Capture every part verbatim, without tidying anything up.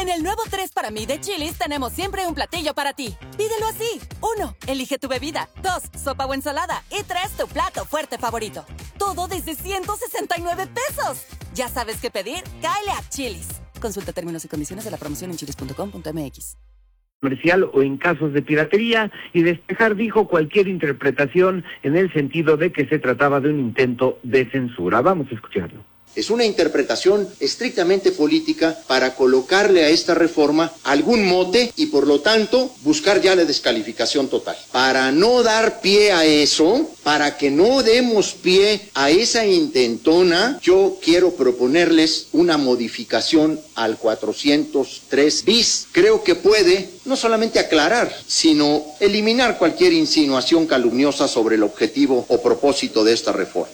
En el nuevo tres para mí de Chili's tenemos siempre un platillo para ti. Pídelo así. Uno, elige tu bebida. Dos, sopa o ensalada. Y tres, tu plato fuerte favorito. Todo desde ciento sesenta y nueve pesos. ¿Ya sabes qué pedir? Cáele a Chili's. Consulta términos y condiciones de la promoción en chilis punto com punto m x. Comercial o en casos de piratería, y despejar dijo cualquier interpretación en el sentido de que se trataba de un intento de censura. Vamos a escucharlo. Es una interpretación estrictamente política para colocarle a esta reforma algún mote y por lo tanto buscar ya la descalificación total. Para no dar pie a eso, para que no demos pie a esa intentona, yo quiero proponerles una modificación al cuatrocientos tres bis. Creo que puede no solamente aclarar, sino eliminar cualquier insinuación calumniosa sobre el objetivo o propósito de esta reforma.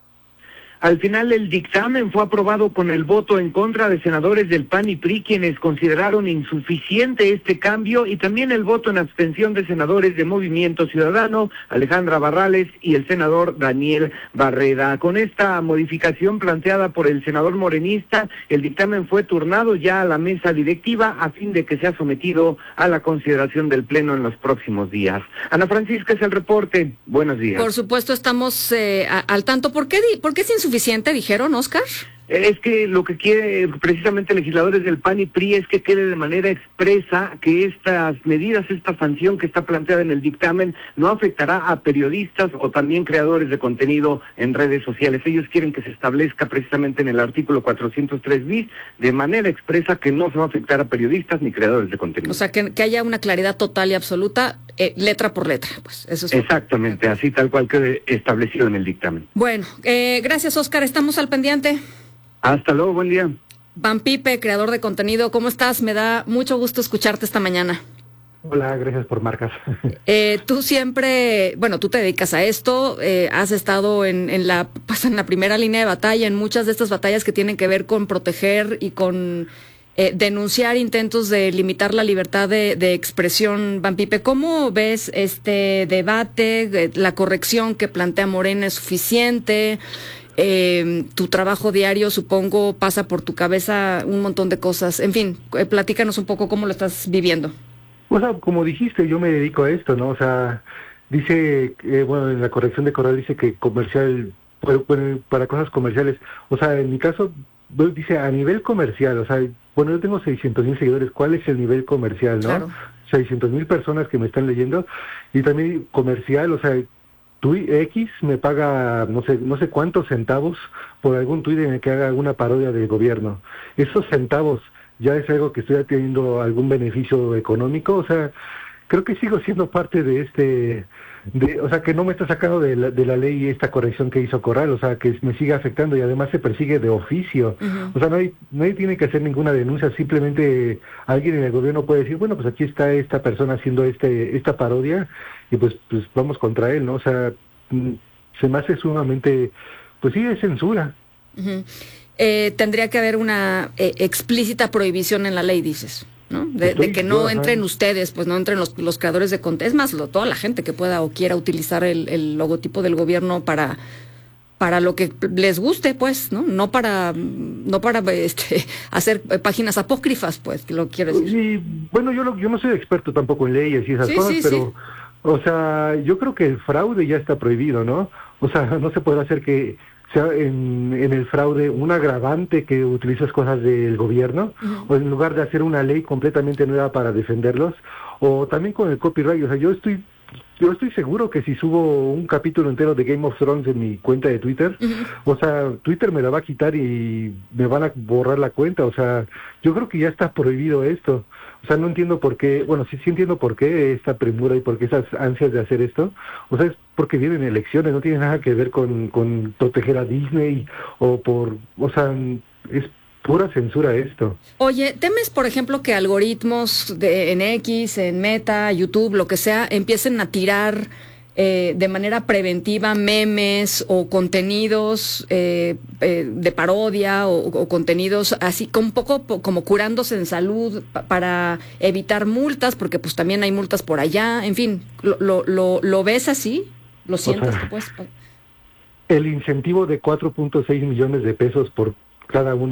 Al final, el dictamen fue aprobado con el voto en contra de senadores del P A N y P R I, quienes consideraron insuficiente este cambio, y también el voto en abstención de senadores de Movimiento Ciudadano, Alejandra Barrales y el senador Daniel Barreda. Con esta modificación planteada por el senador morenista, el dictamen fue turnado ya a la mesa directiva a fin de que sea sometido a la consideración del Pleno en los próximos días. Ana Francisca, es el reporte. Buenos días. Por supuesto, estamos eh, a, al tanto. ¿Por qué, di, ¿Por qué es insuficiente? ¿Suficiente, dijeron, Oscar? Es que lo que quiere precisamente legisladores del P A N y P R I es que quede de manera expresa que estas medidas, esta sanción que está planteada en el dictamen, no afectará a periodistas o también creadores de contenido en redes sociales. Ellos quieren que se establezca precisamente en el artículo cuatrocientos tres bis de manera expresa que no se va a afectar a periodistas ni creadores de contenido. O sea, que, que haya una claridad total y absoluta, eh, letra por letra. Pues eso es exactamente, lo... así tal cual quede establecido en el dictamen. Bueno, eh, gracias, Oscar. Estamos al pendiente. Hasta luego, buen día. Van Pipe, creador de contenido, ¿cómo estás? Me da mucho gusto escucharte esta mañana. Hola, gracias por marcas. Eh, tú siempre, bueno, tú te dedicas a esto, eh, has estado en, en, la, pues en la primera línea de batalla, en muchas de estas batallas que tienen que ver con proteger y con eh, denunciar intentos de limitar la libertad de, de expresión. Van Pipe, ¿cómo ves este debate? ¿La corrección que plantea Morena es suficiente? Eh, tu trabajo diario, supongo, pasa por tu cabeza un montón de cosas. En fin, eh, platícanos un poco cómo lo estás viviendo. O sea, como dijiste, yo me dedico a esto, ¿no? O sea, dice, eh, bueno, en la corrección de correo dice que comercial, bueno, para cosas comerciales. O sea, en mi caso, dice a nivel comercial, o sea, bueno, yo tengo seiscientos mil seguidores, ¿cuál es el nivel comercial, no? Claro. seiscientos mil personas que me están leyendo, y también comercial, o sea, Twi- X me paga no sé no sé cuántos centavos por algún tuit en el que haga alguna parodia del gobierno. Esos centavos ya es algo que estoy teniendo algún beneficio económico, o sea, creo que sigo siendo parte de este, de, o sea, que no me está sacando de la, de la ley esta corrección que hizo Corral, o sea, que me sigue afectando y además se persigue de oficio. Uh-huh. O sea, nadie, nadie tiene que hacer ninguna denuncia, simplemente alguien en el gobierno puede decir, bueno, pues aquí está esta persona haciendo este esta parodia y pues pues vamos contra él, ¿no? O sea, se me hace sumamente, pues sí, es censura. Uh-huh. Eh, tendría que haber una eh, explícita prohibición en la ley, dices, ¿no? De, de que no entren ustedes, pues no entren los, los creadores de contenido, es más, lo, toda la gente que pueda o quiera utilizar el, el logotipo del gobierno para para lo que les guste, pues, ¿no? No para no para este hacer páginas apócrifas, pues, que lo quiero decir. Sí, bueno, yo, lo, yo no soy experto tampoco en leyes y esas sí, cosas, sí, pero... Sí. O sea, yo creo que el fraude ya está prohibido, ¿no? O sea, no se puede hacer que sea en, en el fraude un agravante que utilices cosas del gobierno, uh-huh. o en lugar de hacer una ley completamente nueva para defenderlos, o también con el copyright. O sea, yo estoy yo estoy seguro que si subo un capítulo entero de Game of Thrones en mi cuenta de Twitter, uh-huh. o sea, Twitter me la va a quitar y me van a borrar la cuenta. O sea, yo creo que ya está prohibido esto. O sea, no entiendo por qué, bueno, sí, sí entiendo por qué esta premura y por qué esas ansias de hacer esto. O sea, es porque vienen elecciones, no tiene nada que ver con, con proteger a Disney o por, o sea, es pura censura esto. Oye, ¿temes, por ejemplo, que algoritmos de, en X, en Meta, YouTube, lo que sea, empiecen a tirar eh, de manera preventiva memes o contenidos eh, eh, de parodia o, o contenidos así como un poco po, como curándose en salud pa, para evitar multas, porque pues también hay multas por allá, en fin, ¿lo, lo, lo, lo ves así? ¿Lo sientes? O sea, pues? El incentivo de cuatro punto seis millones de pesos por cada uno